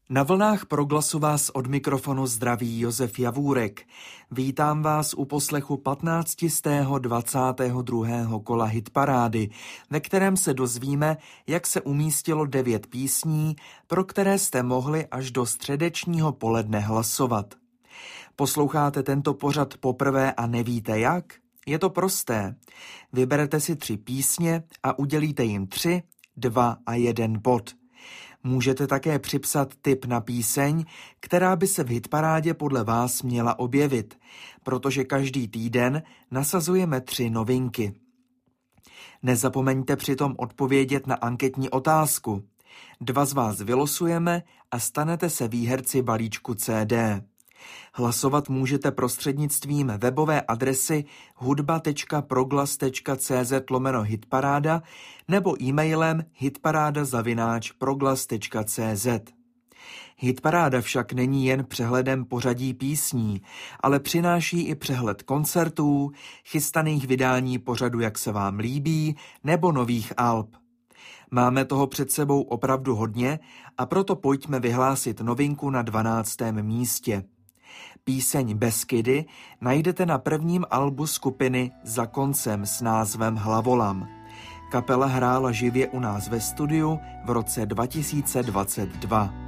Na vlnách Proglasu vás od mikrofonu zdraví Josef Javůrek. Vítám vás u poslechu 15. 22. kola hitparády, ve kterém se dozvíme, jak se umístilo 9 písní, pro které jste mohli až do středečního poledne hlasovat. Posloucháte tento pořad poprvé a nevíte jak? Je to prosté. Vyberete si 3 písně a udělíte jim 3, 2 a 1 bod. Můžete také připsat tip na píseň, která by se v hitparádě podle vás měla objevit, protože každý týden nasazujeme 3 novinky. Nezapomeňte přitom odpovědět na anketní otázku. 2 z vás vylosujeme a stanete se výherci balíčku CD. Hlasovat můžete prostřednictvím webové adresy hudba.proglas.cz/hitparáda nebo e-mailem hitparáda@proglas.cz. Hitparáda však není jen přehledem pořadí písní, ale přináší i přehled koncertů, chystaných vydání pořadu Jak se vám líbí nebo nových alb. Máme toho před sebou opravdu hodně a proto pojďme vyhlásit novinku na 12. místě. Píseň Beskydy najdete na prvním albu skupiny Za koncem s názvem Hlavolam. Kapela hrála živě u nás ve studiu v roce 2022.